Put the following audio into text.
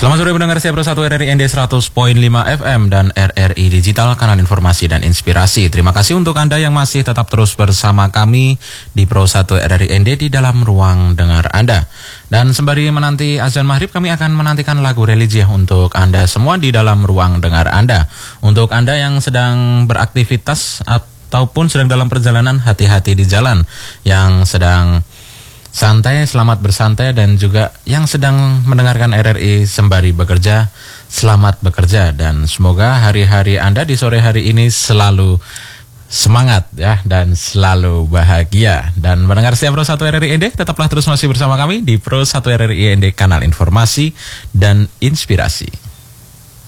Selamat sore pendengar setia Pro 1 RRI ND 100.5 FM dan RRI Digital, kanal informasi dan inspirasi. Terima kasih untuk Anda yang masih tetap terus bersama kami di Pro 1 RRI ND di dalam ruang dengar Anda. Dan sembari menanti azan maghrib, kami akan menantikan lagu religi untuk Anda semua di dalam ruang dengar Anda. Untuk Anda yang sedang beraktivitas ataupun sedang dalam perjalanan, hati-hati di jalan. Yang sedang santai, selamat bersantai, dan juga yang sedang mendengarkan RRI sembari bekerja, selamat bekerja, dan semoga hari-hari Anda di sore hari ini selalu semangat ya, dan selalu bahagia. Dan mendengar setiap Pro 1 RRI ND, tetaplah terus masih bersama kami di Pro 1 RRI ND, kanal informasi dan inspirasi.